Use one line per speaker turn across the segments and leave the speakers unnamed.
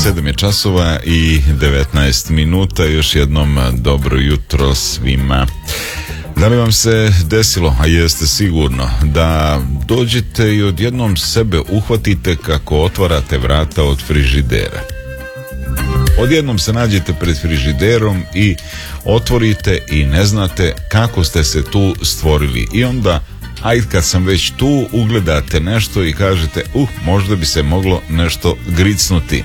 7 je časova i 19 minuta. Još jednom dobro jutro svima. Da li vam se desilo, a jeste sigurno, da dođete i odjednom sebe uhvatite kako otvarate vrata od frižidera? Odjednom se nađete pred frižiderom i otvorite i ne znate kako ste se tu stvorili. I onda, ajde kad sam već tu, ugledate nešto i kažete, možda bi se moglo nešto gricnuti.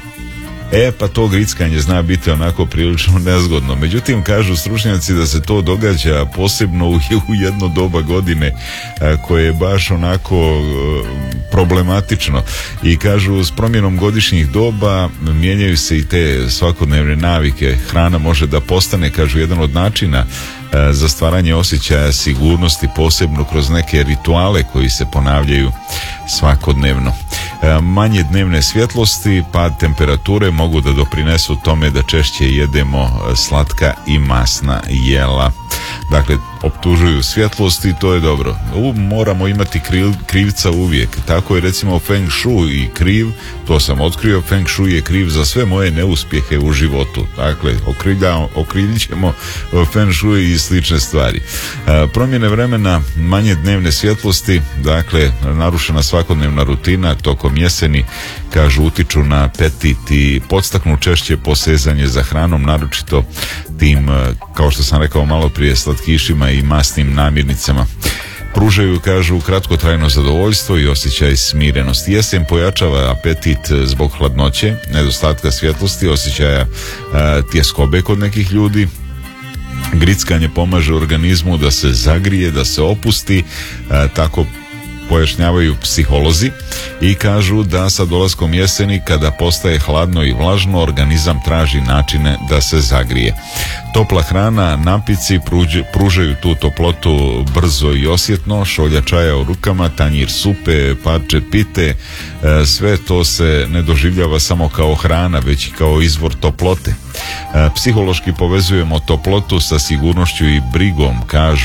Pa to grickanje zna biti onako prilično nezgodno. Međutim, kažu stručnjaci da se to događa posebno u jedno doba godine koje je baš onako problematično. I kažu, s promjenom godišnjih doba mijenjaju se i te svakodnevne navike. Hrana može da postane, kažu, jedan od načina za stvaranje osjećaja sigurnosti, posebno kroz neke rituale koji se ponavljaju svakodnevno. Manje dnevne svjetlosti, pad temperature mogu da doprinesu tome da češće jedemo slatka i masna jela. Dakle, optužuju svjetlosti i to je dobro. Moramo imati krivca uvijek. Tako je recimo Feng Shui kriv, to sam otkrio, Feng Shui je kriv za sve moje neuspjehe u životu. Dakle, okrivit ćemo Feng Shui i slične stvari. Promjene vremena, manje dnevne svjetlosti, dakle, narušena svakodnevna rutina tokom jeseni, kažu, utiču na apetit i podstaknu češće posezanje za hranom, naročito tim, kao što sam rekao malo prije, slatkišima i masnim namirnicama. Pružaju, kažu, kratkotrajno zadovoljstvo i osjećaj smirenosti. Jesen pojačava apetit zbog hladnoće, nedostatka svjetlosti, osjećaja tjeskobe kod nekih ljudi. Grickanje pomaže organizmu da se zagrije, da se opusti, tako pojašnjavaju psiholozi, i kažu da sa dolaskom jeseni, kada postaje hladno i vlažno, organizam traži načine da se zagrije. Topla hrana, napici pružaju tu toplotu brzo i osjetno. Šolja čaja u rukama, tanjir supe, parče pite, sve to se ne doživljava samo kao hrana, već i kao izvor toplote. Psihološki povezujemo toplotu sa sigurnošću i brigom,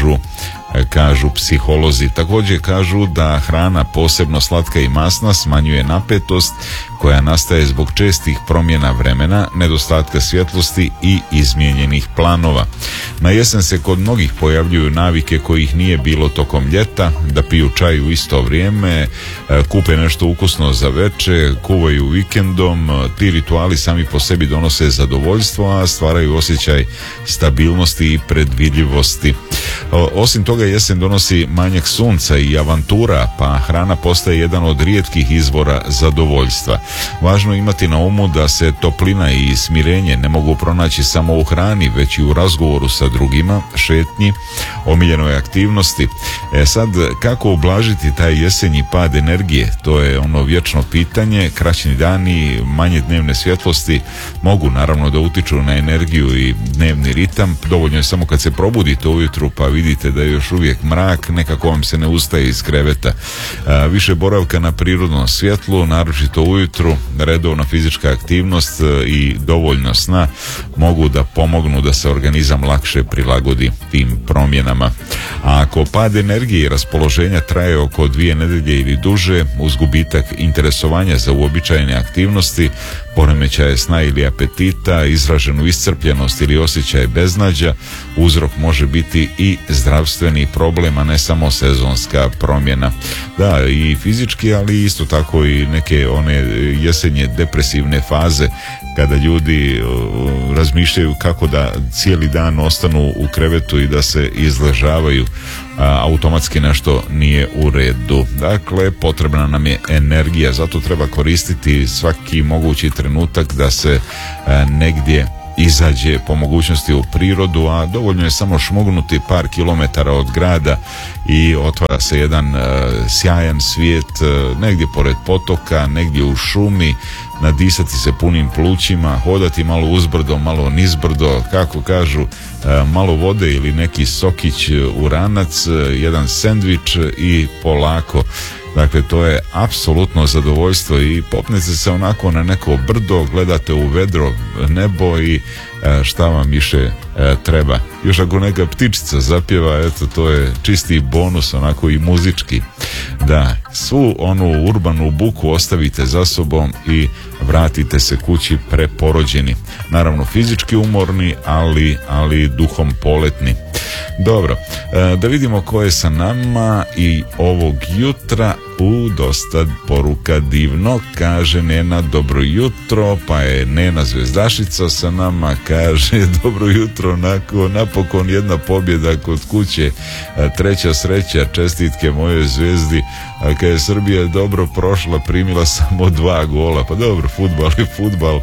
kažu psiholozi. Također kažu da hrana, posebno slatka i masna, smanjuje napetost koja nastaje zbog čestih promjena vremena, nedostatka svjetlosti i izmijenjenih planova. Na jesen se kod mnogih pojavljuju navike kojih nije bilo tokom ljeta, da piju čaj u isto vrijeme, kupe nešto ukusno za veče, kuvaju vikendom. Ti rituali sami po sebi donose zadovoljstvo, a stvaraju osjećaj stabilnosti i predvidljivosti. Osim toga, jesen donosi manjak sunca i avantura, pa hrana postaje jedan od rijetkih izvora zadovoljstva. Važno je imati na umu da se toplina i smirenje ne mogu pronaći samo u hrani, već i u razgovoru sa drugima, šetnji, omiljenoj aktivnosti. Sad, kako ublažiti taj jesenji pad energije? To je ono vječno pitanje. Kraćni dani, manje dnevne svjetlosti mogu naravno da utiču na energiju i dnevni ritam. Dovoljno je samo kad se probudite ujutru pa vidite da je još uvijek mrak, nekako vam se ne ustaje iz kreveta. Više boravka na prirodnom svjetlu, naročito ujutru, redovna fizička aktivnost i dovoljno sna mogu da pomognu da se organizam lakše prilagodi tim promjenama. A ako pad energije i raspoloženja traje oko 2 nedelje ili duže, uz gubitak interesovanja za uobičajene aktivnosti, poremećaje sna ili apetita, izraženu iscrpljenost ili osjećaj beznađa, uzrok može biti i zdravstveni problem, a ne samo sezonska promjena. Da, i fizički, ali isto tako i neke one jesenje depresivne faze, kada ljudi razmišljaju kako da cijeli dan ostanu u krevetu i da se izležavaju, automatski nešto nije u redu. Dakle, potrebna nam je energija, zato treba koristiti svaki mogući trenutak da se negdje izađe, po mogućnosti u prirodu, a dovoljno je samo šmugnuti par kilometara od grada i otvara se jedan sjajan svijet, negdje pored potoka, negdje u šumi, nadisati se punim plućima, hodati malo uzbrdo, malo nizbrdo, kako kažu, malo vode ili neki sokić u ranac, jedan sendvič i polako Dakle, to je apsolutno zadovoljstvo i popnete se onako na neko brdo, gledate u vedro nebo i šta vam više treba. Još ako neka ptičica zapjeva, eto, to je čisti bonus, onako i muzički. Da, svu onu urbanu buku ostavite za sobom i vratite se kući preporođeni. Naravno, fizički umorni, ali duhom poletni. Dobro, da vidimo ko je sa nama i ovog jutra. Dosta poruka divno, kaže Nena dobro jutro, pa je Nena Zvezdašica sa nama, kaže dobro jutro, napokon jedna pobjeda kod kuće, treća sreća, čestitke mojoj Zvezdi, a kad je Srbija dobro prošla, primila samo 2 gola, pa dobro, fudbal je fudbal,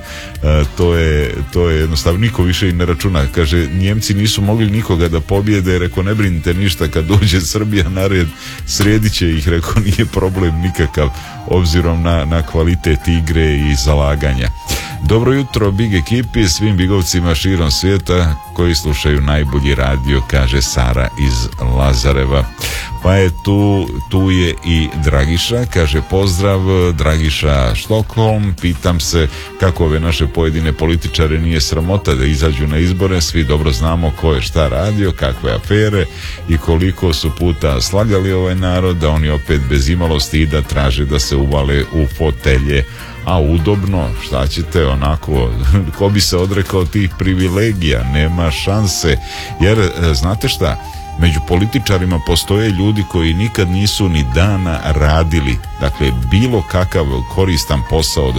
to je jednostavno, niko više i ne računa, kaže Njemci nisu mogli nikoga da pobjede, rekao ne brinite ništa, kad dođe Srbija na red, sredit će ih, rekao nije problem nikakav, obzirom na kvalitet igre i zalaganja. Dobro jutro Big ekipi, svim bigovcima širom svijeta koji slušaju najbolji radio, kaže Sara iz Lazareva. Pa je tu je i Dragiša, kaže pozdrav Dragiša Štokholm, pitam se kako ove naše pojedine političare nije sramota da izađu na izbore, svi dobro znamo ko je šta radio, kakve afere i koliko su puta slagali ovaj narod, da oni opet bez imalo stida traže da se uvale u fotelje, a udobno, šta ćete, onako, ko bi se odrekao tih privilegija, nema šanse, jer znate šta, među političarima postoje ljudi koji nikad nisu ni dana radili, dakle bilo kakav koristan posao,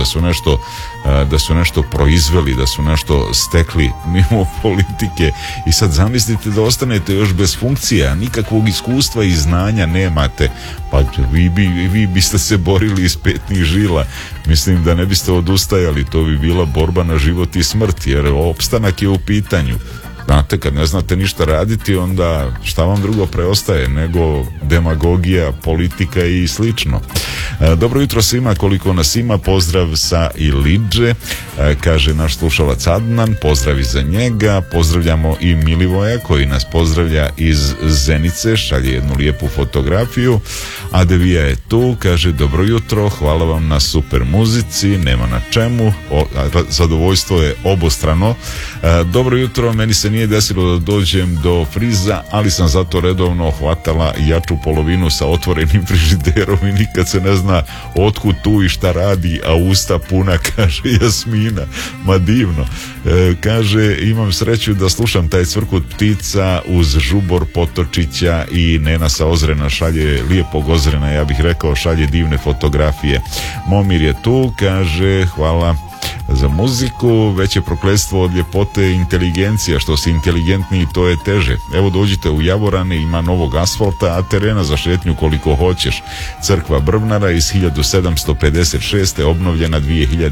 da su nešto proizveli, da su nešto stekli mimo politike, i sad zamislite da ostanete još bez funkcija, nikakvog iskustva i znanja nemate, pa vi biste se borili iz petnih žila, mislim da ne biste odustajali, to bi bila borba na život i smrt, jer opstanak je u pitanju. Znate, kad ne znate ništa raditi, onda šta vam drugo preostaje nego demagogija, politika i slično. Dobro jutro svima, koliko nas ima, pozdrav sa Ilidže, kaže naš slušalac Adnan, pozdrav i za njega, pozdravljamo i Milivoja koji nas pozdravlja iz Zenice, šalje jednu lijepu fotografiju, a Devija je tu, kaže dobro jutro, hvala vam na super muzici, nema na čemu, zadovoljstvo je obostrano. Dobro jutro, meni se nije desilo da dođem do friza, ali sam zato redovno hvatala jaču polovinu sa otvorenim frižiderom i nikad se ne zna otkud tu i šta radi, a usta puna, kaže Jasmina. Ma divno. Kaže, imam sreću da slušam taj cvrkut ptica uz žubor Potočića, i Nena sa Ozrena šalje, lijepog Ozrena ja bih rekao, šalje divne fotografije. Momir je tu, kaže hvala za muziku, veće prokletstvo od ljepote inteligencija, što si inteligentniji to je teže. Evo dođite u Javorane, ima novog asfalta, a terena za šetnju koliko hoćeš. Crkva Brvnara iz 1756. obnovljena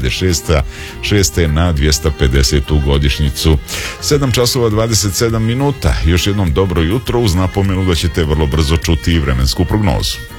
2006. na 250. godišnjicu. 7 časova 27 minuta. Još jednom dobro jutro, uz napomenu da ćete vrlo brzo čuti i vremensku prognozu.